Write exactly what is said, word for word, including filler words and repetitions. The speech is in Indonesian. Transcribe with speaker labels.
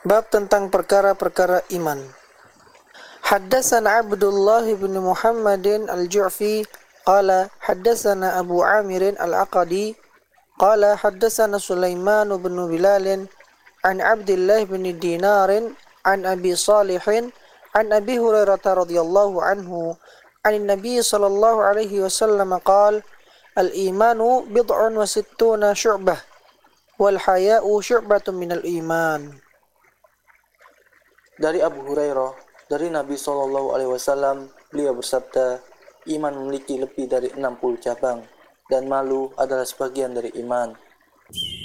Speaker 1: Bab tentang perkara-perkara iman. Haddatsana Abdullah bin Muhammadin al-Ju'fi qala haddatsana Abu Amir al-Aqadi qala haddatsana Sulaiman bin Bilal an Abdullah bin Dinar an Abi Salih an Abi Hurairah radhiyallahu anhu an Nabi sallallahu alaihi wasallam qala al-imanu bid'un wa sittuna syu'bah wal haya'u syu'batun minal iman.
Speaker 2: Dari Abu Hurairah, dari Nabi Shallallahu Alaihi Wasallam, beliau bersabda, iman memiliki lebih dari enam puluh cabang, dan malu adalah sebagian dari iman.